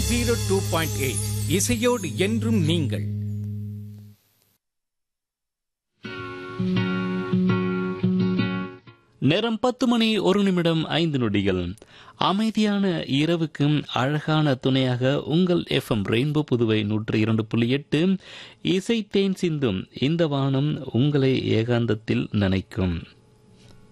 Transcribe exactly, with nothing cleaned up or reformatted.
Zero two point eight இசையோடு என்றும் நீங்கள். நேரம் பத்து மணி ஒரு நிமிடம் ஐந்து நொடிகள். அமைதியான இரவுக்கும் அழகான துணையாக உங்கள் எஃப்எம் ரெயின்போ புதுவை நூற்றி இரண்டு புள்ளி எட்டு இசை தேன் சிந்தும் இந்த வானம் உங்களை ஏகாந்தத்தில் நினைக்கும்.